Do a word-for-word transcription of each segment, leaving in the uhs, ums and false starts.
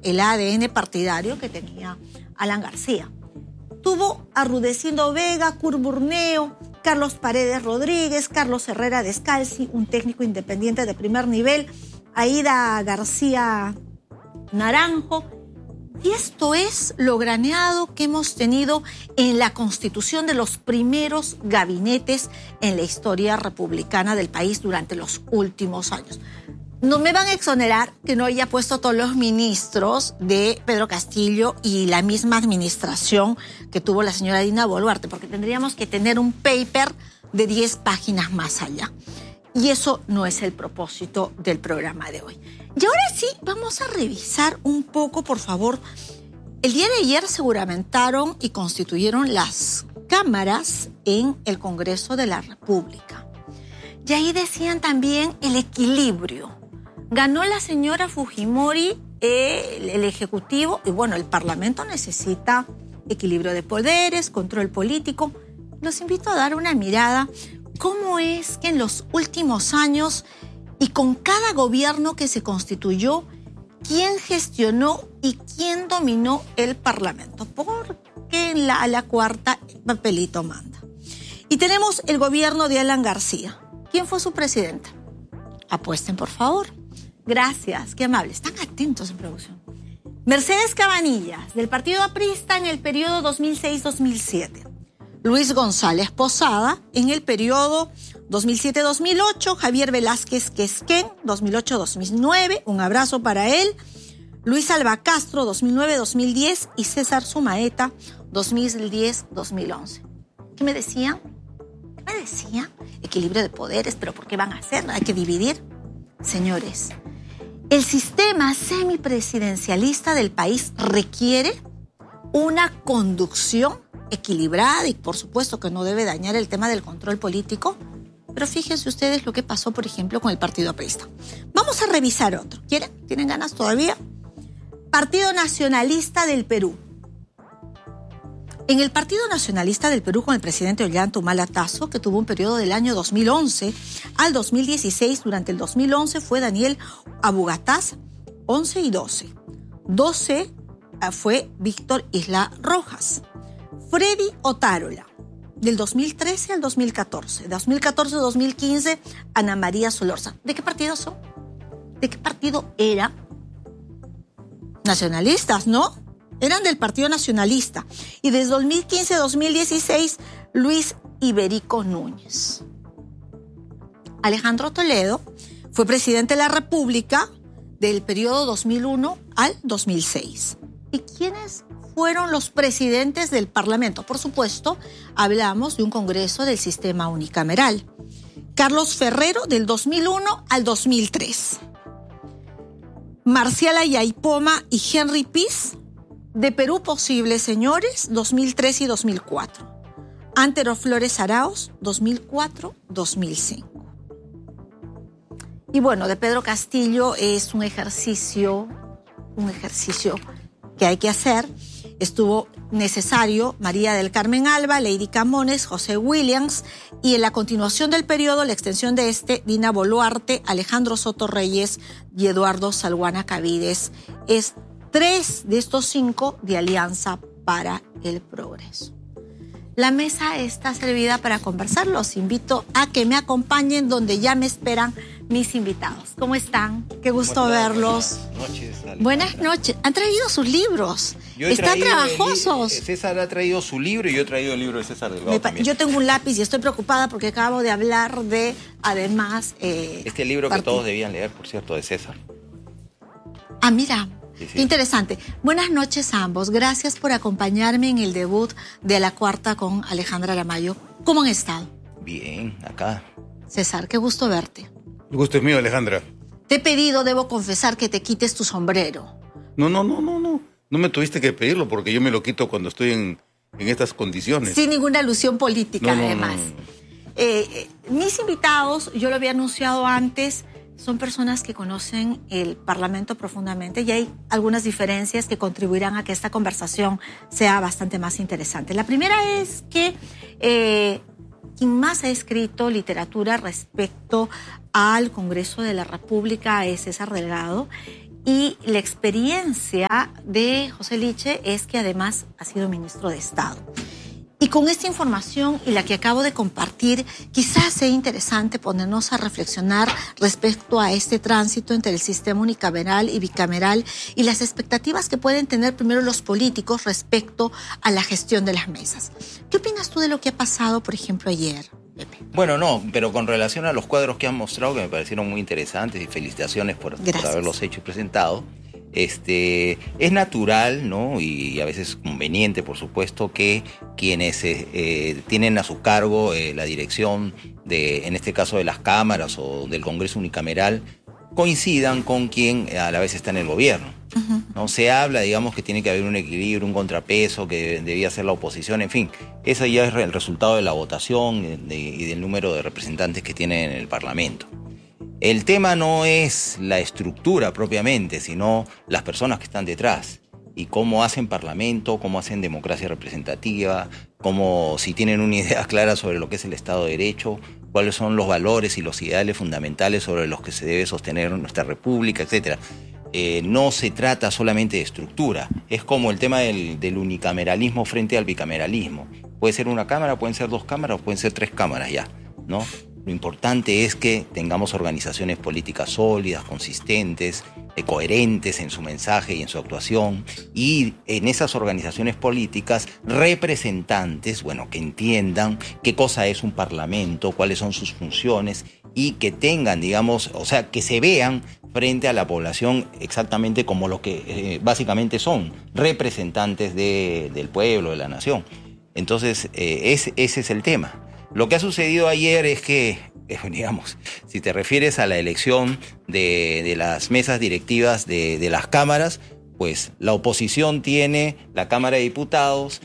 el A D N partidario que tenía Alan García. Tuvo a Rudecindo Vega, Kurt Burneo, Carlos Paredes Rodríguez, Carlos Herrera Descalzi, un técnico independiente de primer nivel, Aida García Naranjo. Y esto es lo graneado que hemos tenido en la constitución de los primeros gabinetes en la historia republicana del país durante los últimos años. No me van a exonerar que no haya puesto todos los ministros de Pedro Castillo y la misma administración que tuvo la señora Dina Boluarte, porque tendríamos que tener un paper de diez páginas más allá. Y eso no es el propósito del programa de hoy. Y ahora sí, vamos a revisar un poco, por favor. El día de ayer se juramentaron y constituyeron las cámaras en el Congreso de la República. Y ahí decían también el equilibrio. Ganó la señora Fujimori el, el Ejecutivo y bueno, el Parlamento necesita equilibrio de poderes, control político. Los invito a dar una mirada cómo es que en los últimos años y con cada gobierno que se constituyó, quién gestionó y quién dominó el Parlamento, porque en la, la cuarta el papelito manda. Y tenemos el gobierno de Alan García. ¿Quién fue su presidenta? Apuesten, por favor. Gracias, qué amables. Están atentos en producción. Mercedes Cabanillas, del Partido Aprista en el periodo dos mil seis a dos mil siete. Luis González Posada en el periodo dos mil siete a dos mil ocho. Javier Velázquez Quesquén, dos mil ocho a dos mil nueve. Un abrazo para él. Luis Alba Castro, dos mil nueve a dos mil diez. Y César Sumaeta, dos mil diez a dos mil once. ¿Qué me decían? ¿Qué me decían? Equilibrio de poderes, pero ¿por qué van a hacer? Hay que dividir. Señores, el sistema semipresidencialista del país requiere una conducción equilibrada y por supuesto que no debe dañar el tema del control político, pero fíjense ustedes lo que pasó, por ejemplo, con el Partido Aprista. Vamos a revisar otro. ¿Quieren? ¿Tienen ganas todavía? Partido Nacionalista del Perú. En el Partido Nacionalista del Perú con el presidente Ollanta Humala Tazo, que tuvo un periodo del año dos mil once al dos mil dieciséis, durante el dos mil once fue Daniel Abugataz, once y doce. doce fue Víctor Isla Rojas. Freddy Otárola, del dos mil trece al dos mil catorce. dos mil catorce a dos mil quince, Ana María Solorza. ¿De qué partido son? ¿De qué partido era? Nacionalistas, ¿no? Eran del Partido Nacionalista. Y desde dos mil quince a dos mil dieciséis, Luis Iberico Núñez. Alejandro Toledo fue presidente de la República del periodo dos mil uno al dos mil seis. ¿Y quiénes fueron los presidentes del Parlamento? Por supuesto, hablamos de un Congreso del sistema unicameral. Carlos Ferrero, del dos mil uno al dos mil tres. Marcial Ayaipoma y Henry Piz, de Perú Posible, señores, dos mil tres y dos mil cuatro. Antero Flores Arauz, dos mil cuatro a dos mil cinco. Y bueno, de Pedro Castillo es un ejercicio, un ejercicio que hay que hacer. Estuvo necesario María del Carmen Alba, Lady Camones, José Williams y en la continuación del periodo, la extensión de este, Dina Boluarte, Alejandro Soto Reyes y Eduardo Salguana Cavides. Es tres de estos cinco de Alianza para el Progreso. La mesa está servida para conversar. Los invito a que me acompañen donde ya me esperan mis invitados. ¿Cómo están? Qué gusto verlos. Buenas noches. Alejandra. Buenas noches. Han traído sus libros. Yo he Están traído trabajosos. El, César ha traído su libro y yo he traído el libro de César Delgado también. Yo tengo un lápiz y estoy preocupada porque acabo de hablar de, además... Eh, este libro partido. que todos debían leer, por cierto, de César. Ah, mira. Sí, sí. Qué interesante. Buenas noches a ambos. Gracias por acompañarme en el debut de La Cuarta con Alejandra Aramayo. ¿Cómo han estado? Bien, acá. César, qué gusto verte. El gusto es mío, Alejandra. Te he pedido, debo confesar, que te quites tu sombrero. No, no, no, no, no. No me tuviste que pedirlo porque yo me lo quito cuando estoy en, en estas condiciones. Sin ninguna alusión política, No, no, además. no, no, no. Eh, eh, mis invitados, yo lo había anunciado antes, son personas que conocen el Parlamento profundamente y hay algunas diferencias que contribuirán a que esta conversación sea bastante más interesante. La primera es que eh, quien más ha escrito literatura respecto al Congreso de la República es César Delgado Y la experiencia de José Liche es que además ha sido ministro de Estado. Y con esta información y la que acabo de compartir, quizás sea interesante ponernos a reflexionar respecto a este tránsito entre el sistema unicameral y bicameral y las expectativas que pueden tener primero los políticos respecto a la gestión de las mesas. ¿Qué opinas tú de lo que ha pasado, por ejemplo, ayer, Pepe? Bueno, no, pero con relación a los cuadros que han mostrado, que me parecieron muy interesantes, y felicitaciones por, por haberlos hecho y presentado. Este, es natural, ¿no? Y a veces conveniente, por supuesto, que quienes eh, tienen a su cargo eh, la dirección de, en este caso, de las cámaras o del Congreso unicameral, coincidan con quien a la vez está en el gobierno. Uh-huh. ¿No? Se habla, digamos, que tiene que haber un equilibrio, un contrapeso, que debía ser la oposición, en fin. Ese ya es el resultado de la votación de, y del número de representantes que tiene en el Parlamento. El tema no es la estructura propiamente, sino las personas que están detrás y cómo hacen parlamento, cómo hacen democracia representativa, cómo, si tienen una idea clara sobre lo que es el Estado de Derecho, cuáles son los valores y los ideales fundamentales sobre los que se debe sostener nuestra república, etcétera. Eh, no se trata solamente de estructura, es como el tema del, del unicameralismo frente al bicameralismo. Puede ser una cámara, pueden ser dos cámaras, pueden ser tres cámaras ya, ¿no? Lo importante es que tengamos organizaciones políticas sólidas, consistentes, eh, coherentes en su mensaje y en su actuación, y en esas organizaciones políticas representantes, bueno, que entiendan qué cosa es un parlamento, cuáles son sus funciones, y que tengan, digamos, o sea, que se vean frente a la población exactamente como lo que eh, básicamente son, representantes de, del pueblo, de la nación. Entonces, eh, ese, ese es el tema. Lo que ha sucedido ayer es que, eh, digamos, si te refieres a la elección de, de las mesas directivas de, de las cámaras, pues la oposición tiene la Cámara de Diputados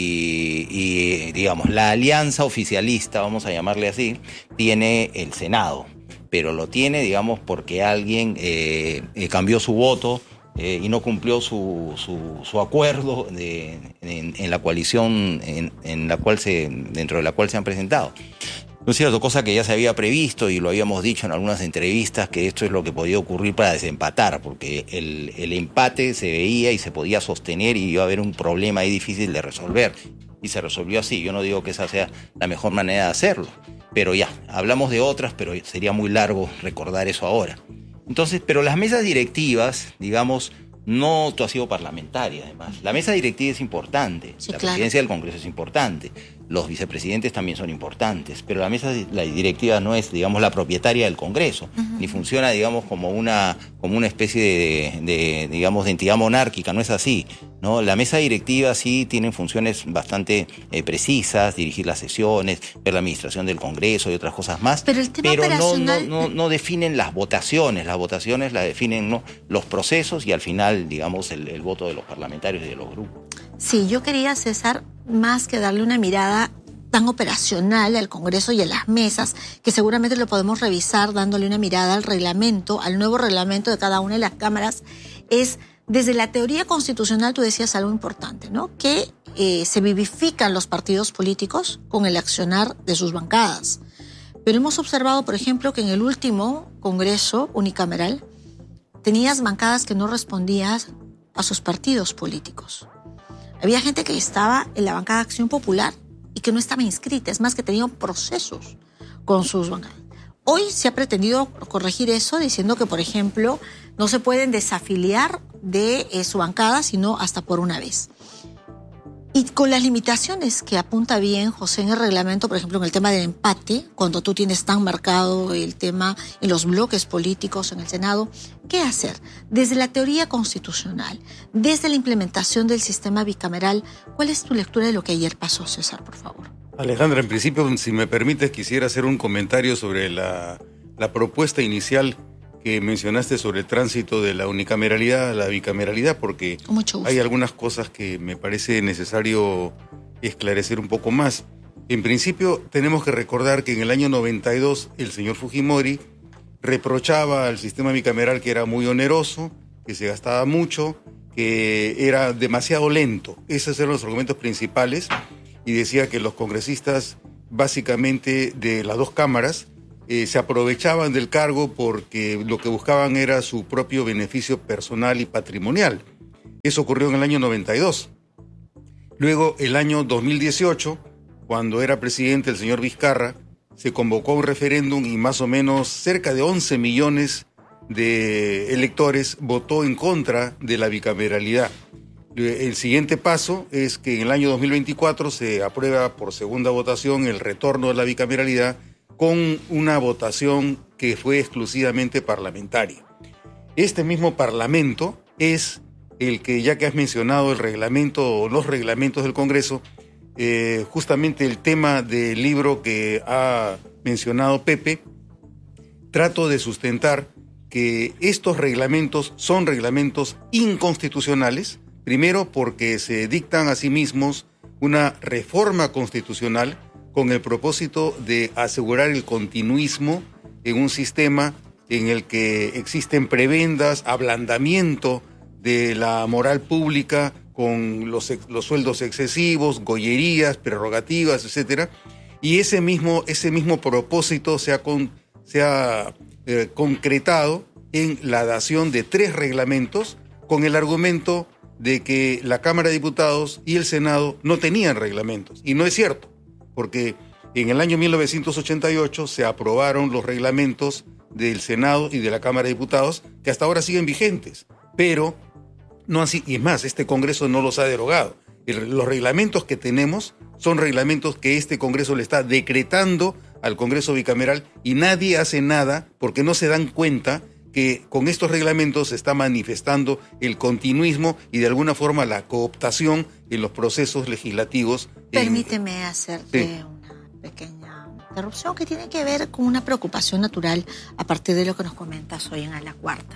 y, y, digamos, la alianza oficialista, vamos a llamarle así, tiene el Senado. Pero lo tiene, digamos, porque alguien eh, eh, cambió su voto eh, y no cumplió su, su, su acuerdo de, en, en la coalición en, en la cual se, dentro de la cual se han presentado. No es cierto, cosa que ya se había previsto y lo habíamos dicho en algunas entrevistas, que esto es lo que podía ocurrir para desempatar, porque el, el empate se veía y se podía sostener y iba a haber un problema ahí difícil de resolver. Y se resolvió así. Yo no digo que esa sea la mejor manera de hacerlo, pero ya, hablamos de otras, pero sería muy largo recordar eso ahora. Entonces, pero las mesas directivas, digamos, no tú has sido parlamentaria, además. La mesa directiva es importante, sí, la claro. presidencia del Congreso es importante, los vicepresidentes también son importantes, pero la mesa la directiva no es, digamos, la propietaria del Congreso, uh-huh. ni funciona, digamos, como una, como una especie de, de, digamos, de entidad monárquica, no es así, ¿no? La mesa directiva sí tiene funciones bastante eh, precisas, dirigir las sesiones, ver la administración del Congreso y otras cosas más, pero, el tema pero operacional... no, no, no, no definen las votaciones, las votaciones las definen, ¿no?, los procesos y al final, digamos, el, el voto de los parlamentarios y de los grupos. Sí, yo quería, César, más que darle una mirada tan operacional al Congreso y a las mesas, que seguramente lo podemos revisar dándole una mirada al reglamento, al nuevo reglamento de cada una de las cámaras, es desde la teoría constitucional, tú decías algo importante, ¿no? Que eh, se vivifican los partidos políticos con el accionar de sus bancadas. Pero hemos observado, por ejemplo, que en el último Congreso unicameral tenías bancadas que no respondían a sus partidos políticos. Había gente que estaba en la bancada de Acción Popular y que no estaba inscrita, es más, que tenían procesos con sus bancadas. Hoy se ha pretendido corregir eso diciendo que, por ejemplo, no se pueden desafiliar de eh, su bancada, sino hasta por una vez. Y con las limitaciones que apunta bien José en el reglamento, por ejemplo, en el tema del empate, cuando tú tienes tan marcado el tema en los bloques políticos en el Senado, ¿qué hacer? Desde la teoría constitucional, desde la implementación del sistema bicameral, ¿cuál es tu lectura de lo que ayer pasó, César, por favor? Alejandra, en principio, si me permites, quisiera hacer un comentario sobre la, la propuesta inicial que mencionaste sobre el tránsito de la unicameralidad a la bicameralidad, porque hay algunas cosas que me parece necesario esclarecer un poco más. En principio, tenemos que recordar que en el año noventa y dos el señor Fujimori reprochaba al sistema bicameral que era muy oneroso, que se gastaba mucho, que era demasiado lento. Esos eran los argumentos principales, y decía que los congresistas, básicamente de las dos cámaras, eh, se aprovechaban del cargo porque lo que buscaban era su propio beneficio personal y patrimonial. Eso ocurrió en el año noventa y dos. Luego, el año dos mil dieciocho, cuando era presidente el señor Vizcarra, se convocó un referéndum y más o menos cerca de once millones de electores votó en contra de la bicameralidad. El siguiente paso es que en el año dos mil veinticuatro se aprueba por segunda votación el retorno de la bicameralidad con una votación que fue exclusivamente parlamentaria. Este mismo parlamento es el que, ya que has mencionado el reglamento o los reglamentos del Congreso, eh, justamente el tema del libro que ha mencionado Pepe, trato de sustentar que estos reglamentos son reglamentos inconstitucionales, primero porque se dictan a sí mismos una reforma constitucional con el propósito de asegurar el continuismo en un sistema en el que existen prebendas, ablandamiento de la moral pública con los, los sueldos excesivos, gollerías, prerrogativas, etcétera. Y ese mismo, ese mismo propósito se ha, con, se ha eh, concretado en la dación de tres reglamentos con el argumento de que la Cámara de Diputados y el Senado no tenían reglamentos. Y no es cierto, porque en el año mil novecientos ochenta y ocho se aprobaron los reglamentos del Senado y de la Cámara de Diputados que hasta ahora siguen vigentes, pero no así, y es más, este Congreso no los ha derogado. El, los reglamentos que tenemos son reglamentos que este Congreso le está decretando al Congreso bicameral y nadie hace nada porque no se dan cuenta que con estos reglamentos se está manifestando el continuismo y de alguna forma la cooptación en los procesos legislativos. Permíteme en... hacerte sí. una pequeña interrupción que tiene que ver con una preocupación natural a partir de lo que nos comentas hoy en A la Cuarta.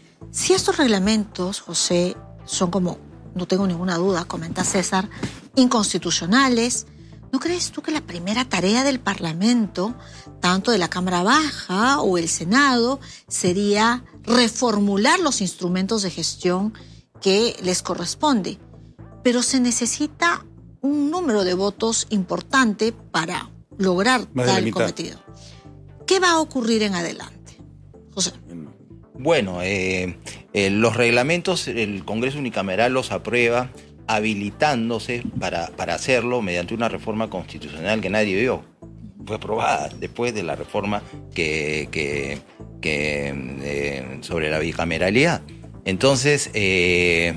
Si estos reglamentos, José, son como, no tengo ninguna duda, comenta César, inconstitucionales, ¿no crees tú que la primera tarea del Parlamento, tanto de la Cámara Baja o el Senado, sería reformular los instrumentos de gestión que les corresponde? Pero se necesita un número de votos importante para lograr tal cometido. ¿Qué va a ocurrir en adelante, José? Bueno, eh, eh, los reglamentos, el Congreso unicameral los aprueba habilitándose para, para hacerlo mediante una reforma constitucional que nadie vio. Fue aprobada después de la reforma que, que, que eh, sobre la bicameralidad. Entonces, eh,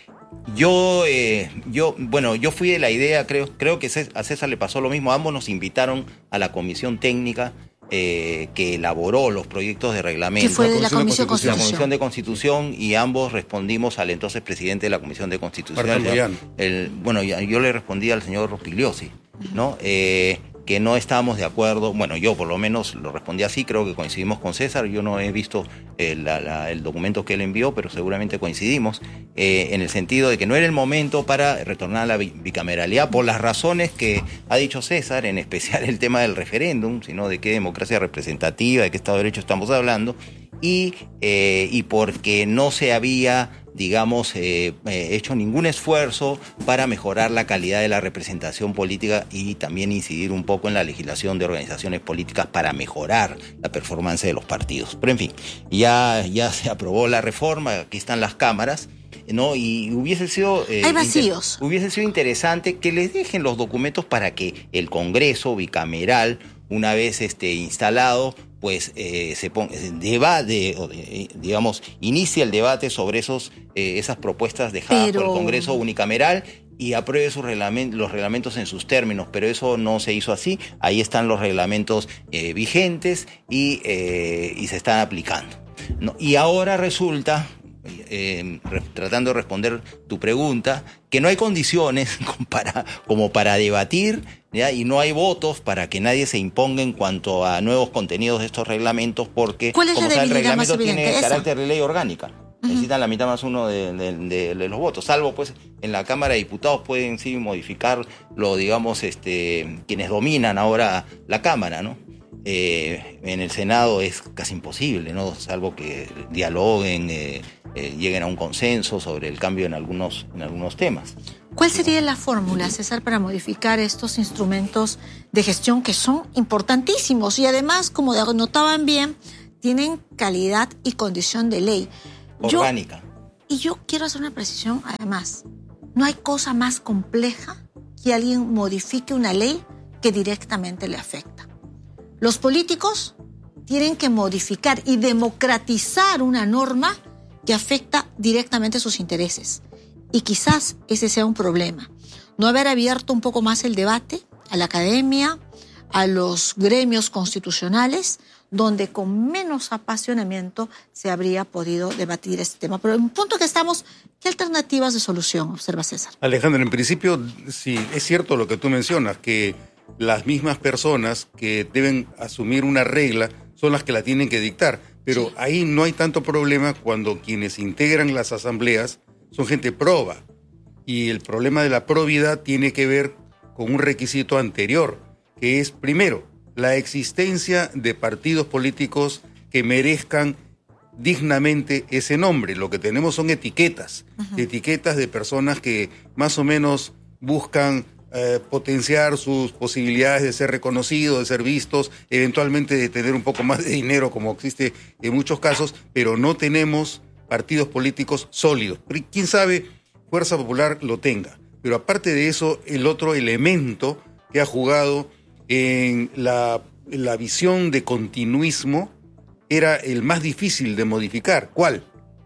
yo, eh, yo, bueno, yo fui de la idea, creo, creo que a César le pasó lo mismo. Ambos nos invitaron a la comisión técnica Eh, que elaboró los proyectos de reglamento. ¿Qué fue de la Comisión de Constitución? La Comisión de Constitución, y ambos respondimos al entonces presidente de la Comisión de Constitución. El, el, bueno, yo le respondí al señor Rospigliosi, ¿no? Eh, que no estábamos de acuerdo, bueno, yo por lo menos lo respondí así, creo que coincidimos con César, yo no he visto el, la, la, el documento que él envió, pero seguramente coincidimos, eh, en el sentido de que no era el momento para retornar a la bicameralidad por las razones que ha dicho César, en especial el tema del referéndum, sino de qué democracia representativa, de qué Estado de Derecho estamos hablando, y, eh, y porque no se había, digamos, eh, eh, hecho ningún esfuerzo para mejorar la calidad de la representación política y también incidir un poco en la legislación de organizaciones políticas para mejorar la performance de los partidos. Pero en fin, ya, ya se aprobó la reforma, aquí están las cámaras, ¿no? Y hubiese sido... Eh, Hay vacíos. Hubiese sido interesante que les dejen los documentos para que el Congreso bicameral, una vez este, instalado, pues eh, se ponga, debate, o de, digamos, inicia el debate sobre esos, eh, esas propuestas dejadas Pero... por el Congreso unicameral y apruebe sus reglament- los reglamentos en sus términos, pero eso no se hizo así. Ahí están los reglamentos eh, vigentes y, eh, y se están aplicando, ¿no? Y ahora resulta, eh, re- tratando de responder tu pregunta, que no hay condiciones para, como para debatir, ¿ya? Y no hay votos para que nadie se imponga en cuanto a nuevos contenidos de estos reglamentos, porque ¿Cuál es como la sabe, el reglamento tiene esa? carácter de ley orgánica. Uh-huh. Necesitan la mitad más uno de, de, de, de los votos, salvo pues en la Cámara de Diputados pueden sí modificarlo, digamos, este, quienes dominan ahora la Cámara, ¿no? eh, en el Senado es casi imposible, ¿no? Salvo que dialoguen, eh, eh, lleguen a un consenso sobre el cambio en algunos, en algunos temas. ¿Cuál sería la fórmula, César, para modificar estos instrumentos de gestión que son importantísimos y además, como notaban bien, tienen calidad y condición de ley? Orgánica. Yo, y yo quiero hacer una precisión, además. No hay cosa más compleja que alguien modifique una ley que directamente le afecta. Los políticos tienen que modificar y democratizar una norma que afecta directamente sus intereses. Y quizás ese sea un problema. No haber abierto un poco más el debate a la academia, a los gremios constitucionales, donde con menos apasionamiento se habría podido debatir este tema. Pero en un punto que estamos, ¿qué alternativas de solución observa César? Alejandra, en principio, sí, es cierto lo que tú mencionas, que las mismas personas que deben asumir una regla son las que la tienen que dictar, pero sí. Ahí no hay tanto problema cuando quienes integran las asambleas son gente proba, y el problema de la probidad tiene que ver con un requisito anterior, que es, primero, la existencia de partidos políticos que merezcan dignamente ese nombre. Lo que tenemos son etiquetas, uh-huh. etiquetas de personas que más o menos buscan eh, potenciar sus posibilidades de ser reconocidos, de ser vistos, eventualmente de tener un poco más de dinero, como existe en muchos casos, pero no tenemos partidos políticos sólidos. ¿Quién sabe? Fuerza Popular lo tenga. Pero aparte de eso, el otro elemento que ha jugado en la, la visión de continuismo era el más difícil de modificar. ¿Cuál?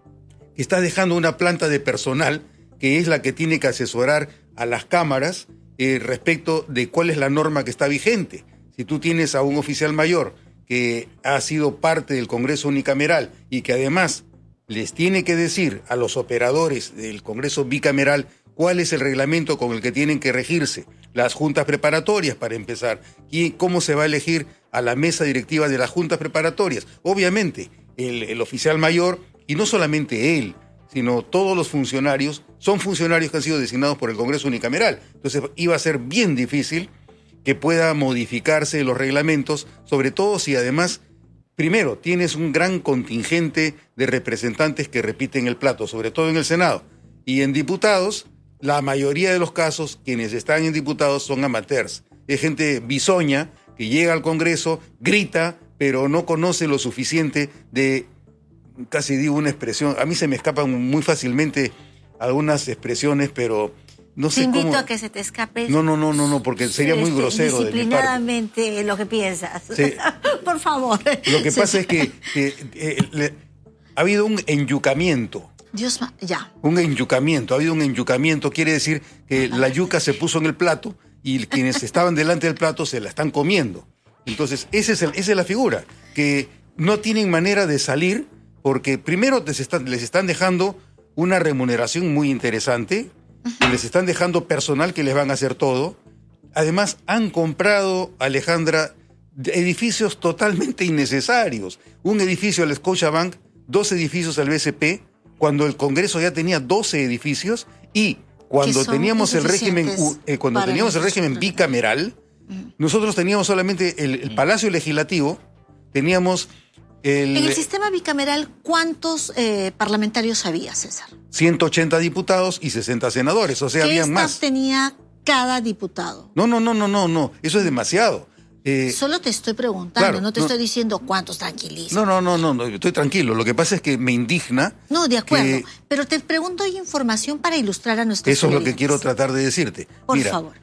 Que está dejando una planta de personal que es la que tiene que asesorar a las cámaras eh, respecto de cuál es la norma que está vigente. Si tú tienes a un oficial mayor que ha sido parte del Congreso unicameral y que además les tiene que decir a los operadores del Congreso bicameral cuál es el reglamento con el que tienen que regirse, las juntas preparatorias para empezar, y cómo se va a elegir a la mesa directiva de las juntas preparatorias. Obviamente, el, el oficial mayor, y no solamente él, sino todos los funcionarios, son funcionarios que han sido designados por el Congreso unicameral. Entonces iba a ser bien difícil que pueda modificarse los reglamentos, sobre todo si además, primero, tienes un gran contingente de representantes que repiten el plato, sobre todo en el Senado, y en diputados, la mayoría de los casos, quienes están en diputados son amateurs. Es gente bisoña que llega al Congreso, grita, pero no conoce lo suficiente de, casi digo una expresión, a mí se me escapan muy fácilmente algunas expresiones, pero no sé cómo... Te invito a que se te escape. No, no, no, no, no, porque sería muy grosero de mi parte. Disciplinadamente lo que piensas. Sí. Por favor. Lo que pasa es que, que eh, le, ha habido un enyucamiento. Dios, ya. Un enyucamiento, ha habido un enyucamiento, quiere decir que la yuca se puso en el plato y quienes estaban delante del plato se la están comiendo. Entonces, ese es el, esa es la figura, que no tienen manera de salir porque primero les están, les están dejando una remuneración muy interesante, uh-huh. les están dejando personal que les van a hacer todo. Además, han comprado, Alejandra, edificios totalmente innecesarios. Un edificio al Scotiabank, dos edificios al B C P, cuando el Congreso ya tenía doce edificios y cuando teníamos el régimen eh, cuando teníamos el régimen bicameral, uh-huh. nosotros teníamos solamente el, el Palacio Legislativo, teníamos el... En el sistema bicameral, ¿cuántos eh, parlamentarios había, César? ciento ochenta diputados y sesenta senadores, o sea, habían más. ¿Qué tenía cada diputado? No, no, no, no, no, no, eso es demasiado. Eh, Solo te estoy preguntando, claro, no te no, estoy diciendo cuántos, tranquiliza. No, no, no, no, no, estoy tranquilo. Lo que pasa es que me indigna. No, de acuerdo. Que... Pero te pregunto información para ilustrar a nuestros Eso es lo que quiero tratar de decirte. Por Mira, favor.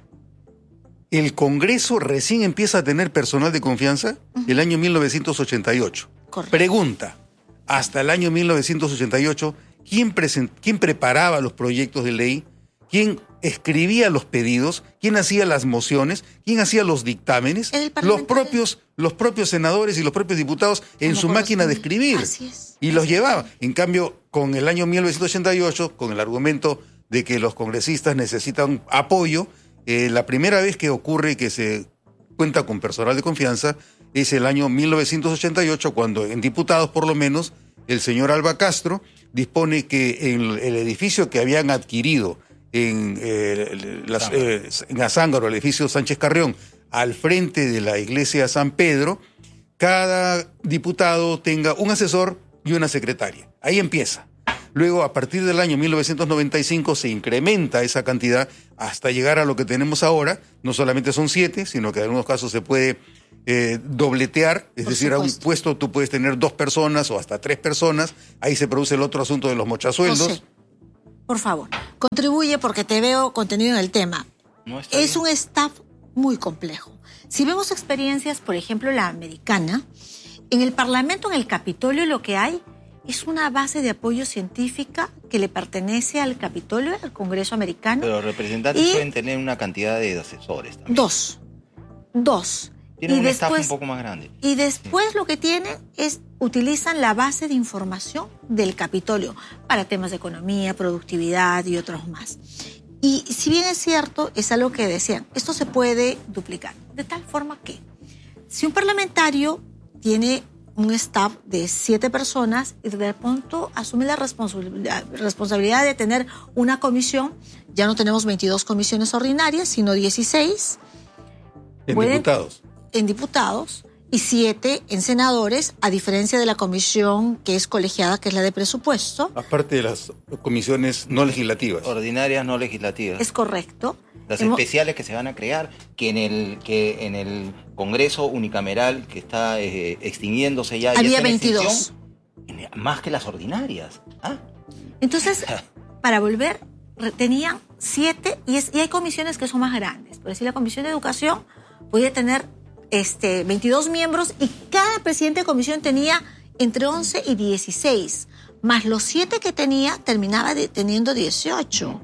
El Congreso recién empieza a tener personal de confianza uh-huh. el año mil novecientos ochenta y ocho. Correcto. Pregunta, hasta el año mil novecientos ochenta y ocho, ¿quién, present... ¿quién preparaba los proyectos de ley? ¿Quién escribía los pedidos? ¿Quién hacía las mociones? ¿Quién hacía los dictámenes? Los propios, los propios senadores y los propios diputados en su máquina de escribir. Así es. Y los llevaba. En cambio, con el año mil novecientos ochenta y ocho, con el argumento de que los congresistas necesitan apoyo, eh, la primera vez que ocurre que se cuenta con personal de confianza es el año mil novecientos ochenta y ocho, cuando en diputados, por lo menos, el señor Alba Castro dispone que en el edificio que habían adquirido en, eh, las, eh, en Azángaro, el edificio Sánchez Carrión, al frente de la iglesia San Pedro, cada diputado tenga un asesor y una secretaria. Ahí empieza. Luego, a partir del año mil novecientos noventa y cinco, se incrementa esa cantidad hasta llegar a lo que tenemos ahora. No solamente son siete, sino que en algunos casos se puede eh, dobletear. Es Por decir, supuesto. a un puesto tú puedes tener dos personas o hasta tres personas. Ahí se produce el otro asunto de los mochasueldos. José, por favor, contribuye porque te veo contenido en el tema. No está Es bien. un staff muy complejo. Si vemos experiencias, por ejemplo, la americana, en el Parlamento, en el Capitolio, lo que hay es una base de apoyo científica que le pertenece al Capitolio, al Congreso americano. Pero los representantes y pueden tener una cantidad de asesores también. Dos. Dos. Tienen y un después, staff un poco más grande. Y después lo que tienen es, utilizan la base de información del Capitolio para temas de economía, productividad y otros más. Y si bien es cierto, es algo que decían, esto se puede duplicar, de tal forma que si un parlamentario tiene un staff de siete personas y de pronto asume la responsabilidad, responsabilidad de tener una comisión, ya no tenemos veintidós comisiones ordinarias, sino dieciséis. En pueden- diputados. En diputados y siete en senadores, a diferencia de la comisión que es colegiada, que es la de presupuesto. Aparte de las comisiones no legislativas. Ordinarias, no legislativas. Es correcto. Las Hemos- especiales que se van a crear, que en el, que en el Congreso unicameral que está eh, extinguiéndose ya. ya Había está en veintidós. extinción, más que las ordinarias. ¿Ah? Entonces, para volver, re- tenían siete y, es, y hay comisiones que son más grandes. Por decir, la Comisión de Educación podía tener este, veintidós miembros y cada presidente de comisión tenía entre once y dieciséis, más los siete que tenía terminaba de- teniendo dieciocho.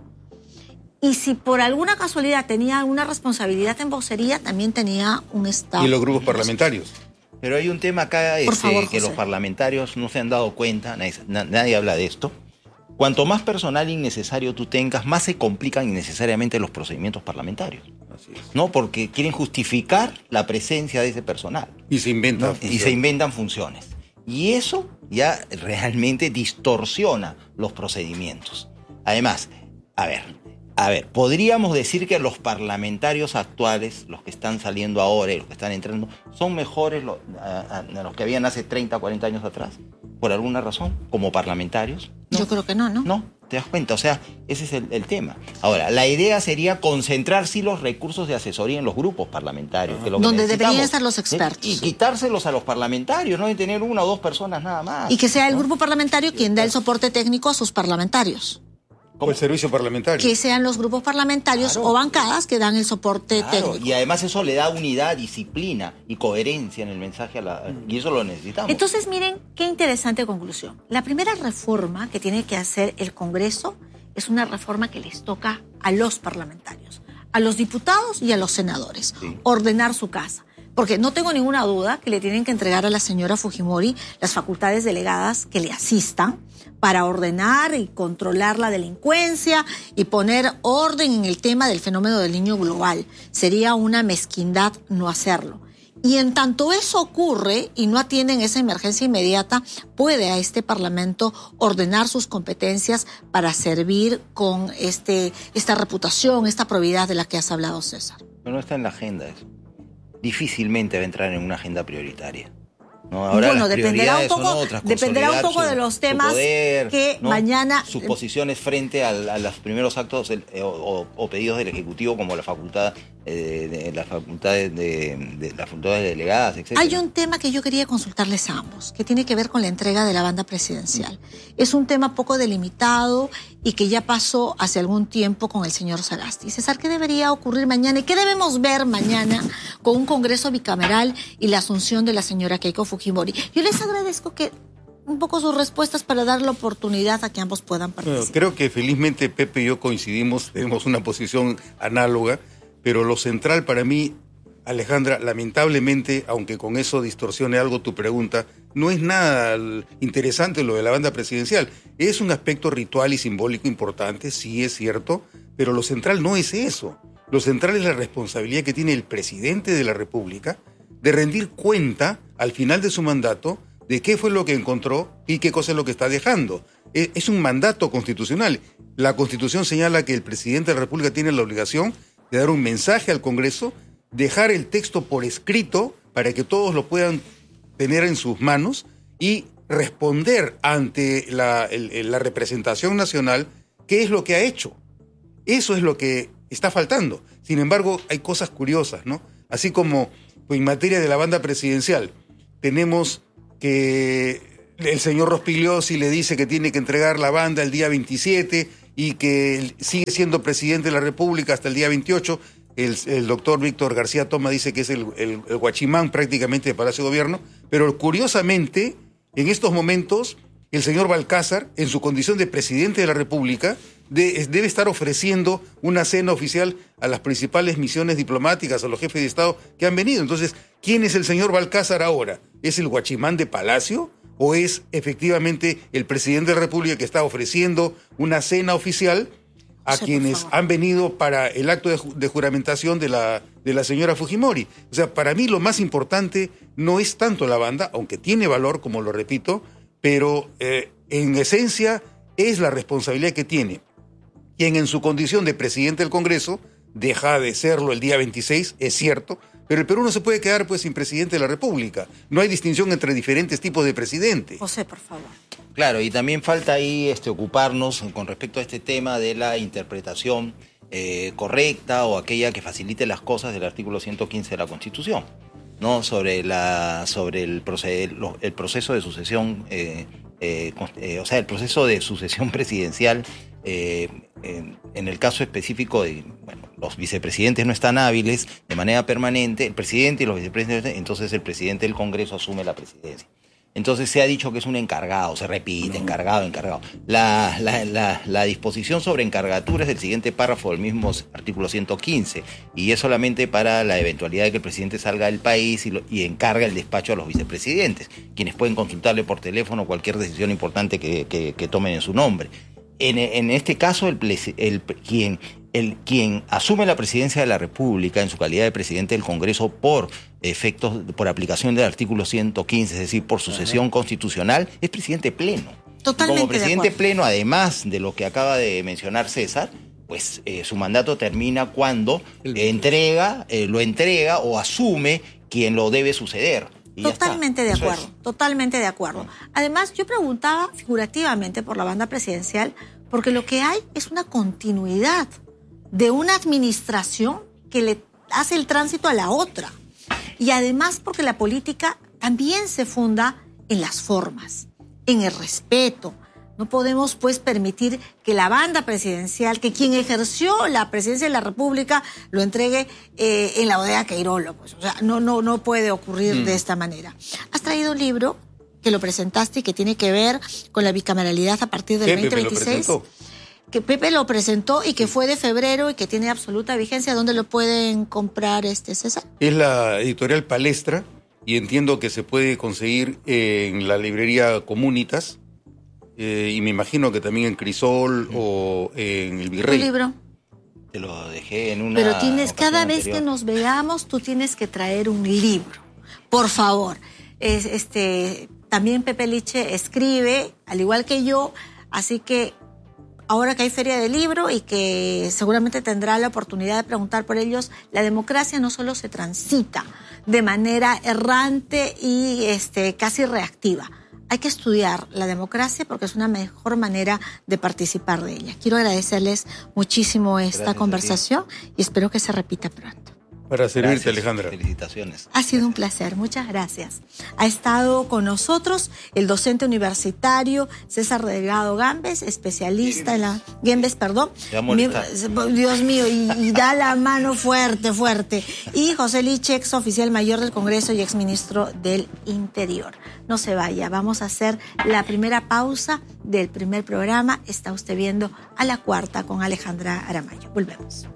Y si por alguna casualidad tenía alguna responsabilidad en vocería, también tenía un staff. Y los grupos parlamentarios. Pero hay un tema acá Por este, favor, que José. los parlamentarios no se han dado cuenta, nadie, na- nadie habla de esto. Cuanto más personal innecesario tú tengas, más se complican innecesariamente los procedimientos parlamentarios. Así es. ¿No? Porque quieren justificar la presencia de ese personal. Y se inventa. ¿no? Y se inventan funciones. Y eso ya realmente distorsiona los procedimientos. Además, a ver, a ver, podríamos decir que los parlamentarios actuales, los que están saliendo ahora y los que están entrando, son mejores lo- a, a- a los que habían hace treinta, cuarenta años atrás, por alguna razón, como parlamentarios. ¿no? Yo creo que no, ¿no? No, te das cuenta, o sea, ese es el, el tema. Ahora, la idea sería concentrar sí los recursos de asesoría en los grupos parlamentarios. Que es lo que Donde deberían necesitamos. estar los expertos. Y quitárselos a los parlamentarios, no de tener una o dos personas nada más. Y que sea el ¿no? grupo parlamentario quien da el soporte técnico a sus parlamentarios. O el servicio parlamentario. Que sean los grupos parlamentarios Claro. o bancadas que dan el soporte Claro, técnico. y además eso le da unidad, disciplina y coherencia en el mensaje a la, y eso lo necesitamos. Entonces, miren qué interesante conclusión. La primera reforma que tiene que hacer el Congreso es una reforma que les toca a los parlamentarios, a los diputados y a los senadores, Sí. ordenar su casa. Porque no tengo ninguna duda que le tienen que entregar a la señora Fujimori las facultades delegadas que le asistan para ordenar y controlar la delincuencia y poner orden en el tema del fenómeno del niño global. Sería una mezquindad no hacerlo. Y en tanto eso ocurre y no atienden esa emergencia inmediata, puede a este Parlamento ordenar sus competencias para servir con este, esta reputación, esta probidad de la que has hablado, César. Pero no está en la agenda eso. Difícilmente va a entrar en una agenda prioritaria. ¿no? Ahora Bueno, las dependerá un prioridades son poco- otras, dependerá un consolidar poco su- de los su temas poder, que ¿no? mañana- Sus posiciones frente al- a, los primeros actos del- o, o- o pedidos del Ejecutivo, como la facultad, eh, de, las facultades de, de las facultades delegadas, etcétera. Hay un tema que yo quería consultarles a ambos, que tiene que ver con la entrega de la banda presidencial. Es un tema poco delimitado y que ya pasó hace algún tiempo con el señor Sagasti. César, ¿qué debería ocurrir mañana y qué debemos ver mañana con un Congreso bicameral y la asunción de la señora Keiko Fujimori? Yo les agradezco que un poco sus respuestas para dar la oportunidad a que ambos puedan Bueno, participar. creo que felizmente Pepe y yo coincidimos, tenemos una posición análoga, pero lo central para mí, Alejandra, lamentablemente, aunque con eso distorsione algo tu pregunta, no es nada interesante lo de la banda presidencial. Es un aspecto ritual y simbólico importante, sí es cierto, pero lo central no es eso. Lo central es la responsabilidad que tiene el presidente de la República de rendir cuenta al final de su mandato de qué fue lo que encontró y qué cosa es lo que está dejando. Es, es un mandato constitucional. La Constitución señala que el presidente de la República tiene la obligación de dar un mensaje al Congreso, dejar el texto por escrito para que todos lo puedan tener en sus manos y responder ante la, el, la representación nacional qué es lo que ha hecho. Eso es lo que está faltando. Sin embargo, hay cosas curiosas, ¿no? Así como pues, en materia de la banda presidencial, tenemos que el señor Rospigliosi le dice que tiene que entregar la banda el día veintisiete y que sigue siendo presidente de la República hasta el día veintiocho. El, el doctor Víctor García Toma dice que es el, el, el guachimán prácticamente de Palacio de Gobierno, pero curiosamente, en estos momentos, el señor Balcázar, en su condición de presidente de la República, de, debe estar ofreciendo una cena oficial a las principales misiones diplomáticas, a los jefes de Estado que han venido. Entonces, ¿quién es el señor Balcázar ahora? ¿Es el guachimán de Palacio o es efectivamente el presidente de la República que está ofreciendo una cena oficial a sí, quienes han venido para el acto de, de juramentación de la, de la señora Fujimori? O sea, para mí lo más importante no es tanto la banda, aunque tiene valor, como lo repito, pero eh, en esencia es la responsabilidad que tiene quien en su condición de presidente del Congreso deja de serlo el día veintiséis, es cierto, pero el Perú no se puede quedar pues sin presidente de la República. No hay distinción entre diferentes tipos de presidente. José, por favor. Claro, y también falta ahí este, ocuparnos con respecto a este tema de la interpretación eh, correcta o aquella que facilite las cosas del artículo ciento quince de la Constitución, ¿no? Sobre, la, sobre el, proced, el proceso de sucesión, eh, eh, eh, o sea, el proceso de sucesión presidencial. Eh, en, en el caso específico de, bueno, los vicepresidentes no están hábiles de manera permanente, el presidente y los vicepresidentes, entonces el presidente del Congreso asume la presidencia. Entonces se ha dicho que es un encargado, se repite, encargado, encargado. La, la, la, la disposición sobre encargatura es del siguiente párrafo del mismo artículo ciento quince, y es solamente para la eventualidad de que el presidente salga del país y, lo, y encarga el despacho a los vicepresidentes, quienes pueden consultarle por teléfono cualquier decisión importante que, que, que tomen en su nombre. En, en este caso, el, el, quien, el, quien asume la presidencia de la República en su calidad de presidente del Congreso por efectos, por aplicación del artículo ciento quince, es decir, por sucesión constitucional, es presidente pleno. Totalmente. Como presidente pleno, además de lo que acaba de mencionar César, pues eh, su mandato termina cuando eh, entrega, eh, lo entrega o asume quien lo debe suceder. Totalmente de acuerdo, totalmente de acuerdo. Además, yo preguntaba figurativamente por la banda presidencial, porque lo que hay es una continuidad de una administración que le hace el tránsito a la otra. Y además porque la política también se funda en las formas, en el respeto. No podemos, pues, permitir que la banda presidencial, que quien ejerció la presidencia de la República, lo entregue eh, en la bodega Queirolo. Pues. O sea, no, no, no puede ocurrir mm. de esta manera. Has traído un libro que lo presentaste y que tiene que ver con la bicameralidad a partir del veinte veintiséis. Que Pepe lo presentó y que fue de febrero y que tiene absoluta vigencia. ¿Dónde lo pueden comprar, este César? Es la editorial Palestra y entiendo que se puede conseguir en la librería Comunitas. Eh, y me imagino que también en Crisol o en el Virrey. ¿Tu libro? Te lo dejé en una. Pero tienes, cada anterior. vez que nos veamos, tú tienes que traer un libro. Por favor. Es, este, también Pepe Liche escribe, al igual que yo, así que ahora que hay feria de libro y que seguramente tendrá la oportunidad de preguntar por ellos, la democracia no solo se transita de manera errante y este, casi reactiva. Hay que estudiar la democracia porque es una mejor manera de participar de ella. Quiero agradecerles muchísimo esta Gracias conversación y espero que se repita pronto. Para servirte, Gracias, Alejandra. Felicitaciones. Ha sido un placer, muchas gracias. Ha estado con nosotros el docente universitario César Delgado Gambes, especialista en la... Gambes, perdón. Dios mío, y, y da la mano fuerte, fuerte. Y José Liche, ex oficial mayor del Congreso y ex ministro del Interior. No se vaya, vamos a hacer la primera pausa del primer programa. Está usted viendo A la Cuarta con Alejandra Aramayo. Volvemos.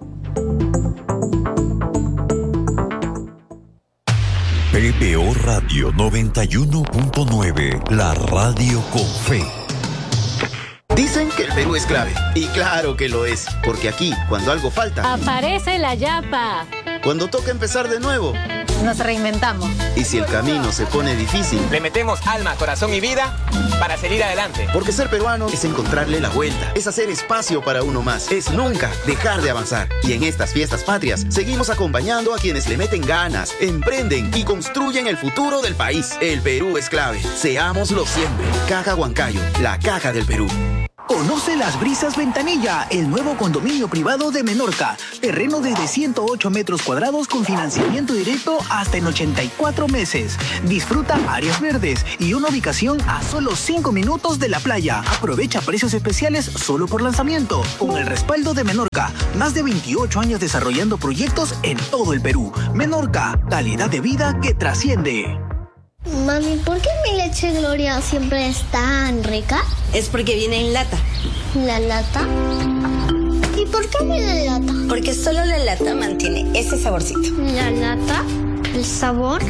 P B O Radio noventa y uno punto nueve, la radio con fe. Dicen que el Perú es clave, y claro que lo es, porque aquí, cuando algo falta, aparece la yapa. Cuando toca empezar de nuevo, Nos reinventamos. Y si el camino se pone difícil, le metemos alma, corazón y vida para salir adelante. Porque ser peruano es encontrarle la vuelta, es hacer espacio para uno más, es nunca dejar de avanzar. Y en estas fiestas patrias, seguimos acompañando a quienes le meten ganas, emprenden y construyen el futuro del país. El Perú es clave. Seámoslo siempre. Caja Huancayo, la caja del Perú. Conoce Las Brisas Ventanilla, el nuevo condominio privado de Menorca. Terreno desde ciento ocho metros cuadrados con financiamiento directo hasta en ochenta y cuatro meses. Disfruta áreas verdes y una ubicación a solo cinco minutos de la playa. Aprovecha precios especiales solo por lanzamiento. Con el respaldo de Menorca, más de veintiocho años desarrollando proyectos en todo el Perú. Menorca, calidad de vida que trasciende. Mami, ¿por qué mi leche Gloria siempre es tan rica? Es porque viene en lata. ¿La lata? ¿Y por qué viene en lata? Porque solo la lata mantiene ese saborcito. ¿La lata? ¿El sabor?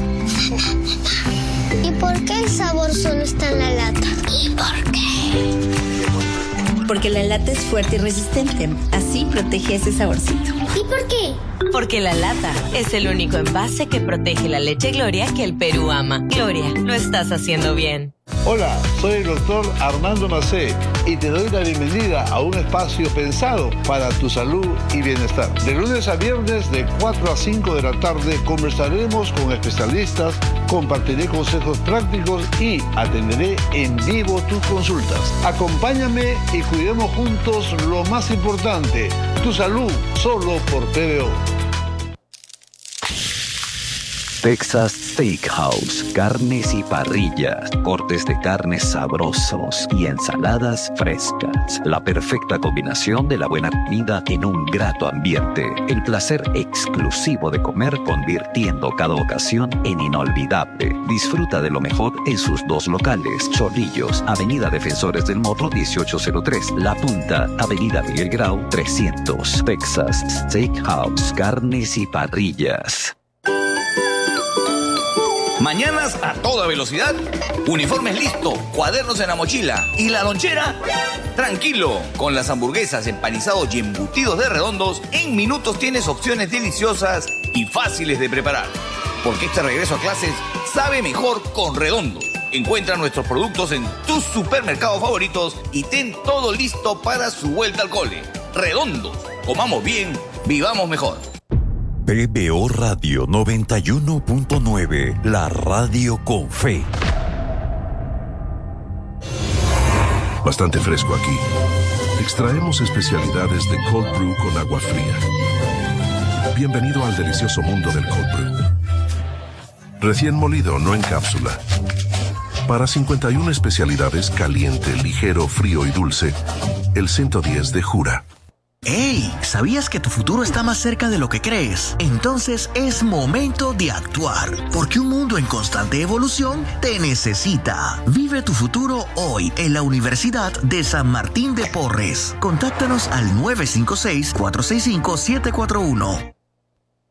¿Y por qué el sabor solo está en la lata? ¿Y por qué? Porque la lata es fuerte y resistente. Así protege ese saborcito. ¿Y por qué? Porque la lata es el único envase que protege la leche Gloria que el Perú ama. Gloria, lo estás haciendo bien. Hola, soy el doctor Armando Macé y te doy la bienvenida a un espacio pensado para tu salud y bienestar. De lunes a viernes de cuatro a cinco de la tarde conversaremos con especialistas, compartiré consejos prácticos y atenderé en vivo tus consultas. Acompáñame y cuidemos juntos lo más importante, tu salud, solo por T V O. Texas Steakhouse, carnes y parrillas, cortes de carnes sabrosos y ensaladas frescas. La perfecta combinación de la buena comida en un grato ambiente. El placer exclusivo de comer convirtiendo cada ocasión en inolvidable. Disfruta de lo mejor en sus dos locales. Chorrillos, Avenida Defensores del Morro dieciocho cero tres. La Punta, Avenida Miguel Grau trescientos. Texas Steakhouse, carnes y parrillas. Mañanas a toda velocidad, uniformes listo, cuadernos en la mochila y la lonchera. Tranquilo, con las hamburguesas, empanizados y embutidos de Redondos, en minutos tienes opciones deliciosas y fáciles de preparar. Porque este regreso a clases sabe mejor con Redondos. Encuentra nuestros productos en tus supermercados favoritos y ten todo listo para su vuelta al cole. Redondos, comamos bien, vivamos mejor. P B O Radio noventa y uno punto nueve, la radio con fe. Bastante fresco aquí. Extraemos especialidades de cold brew con agua fría. Bienvenido al delicioso mundo del cold brew. Recién molido, no en cápsula. Para cincuenta y una especialidades, caliente, ligero, frío y dulce, el ciento diez de Jura. ¡Hey! ¿Sabías que tu futuro está más cerca de lo que crees? Entonces es momento de actuar, porque un mundo en constante evolución te necesita. Vive tu futuro hoy en la Universidad de San Martín de Porres. Contáctanos al nueve cinco seis, cuatro seis cinco, siete cuatro uno.